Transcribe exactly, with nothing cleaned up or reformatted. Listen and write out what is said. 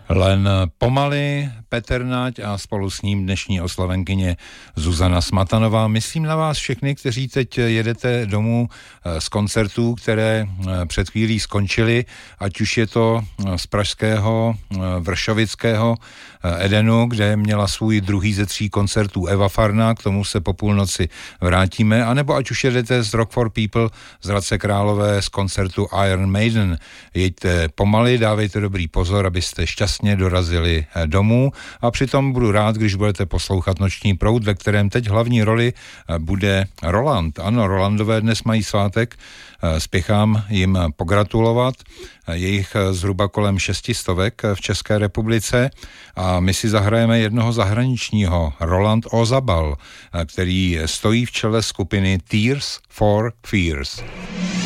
Len pomaly Petr Nať a spolu s ním dnešní oslavenkyně Zuzana Smatanová. Myslím na vás všechny, kteří teď jedete domů z koncertů, které před chvílí skončily, ať už je to z pražského vršovického Edenu, kde měla svůj druhý ze tří koncertů Eva Farná, k tomu se po půlnoci vrátíme, anebo ať už jedete z Rock for People z Hradce Králové z koncertu Iron Maiden. Jeďte pomaly, dávejte dobrý pozor, abyste šťastně dorazili domů, a přitom budu rád, když budete poslouchat Noční proud, ve kterém teď hlavní roli bude Roland. Ano, Rolandové dnes mají svátek, spěchám jim pogratulovat, je jich zhruba kolem šestistovek v České republice a my si zahrajeme jednoho zahraničního, Roland Ozabal, který stojí v čele skupiny Tears for Fears.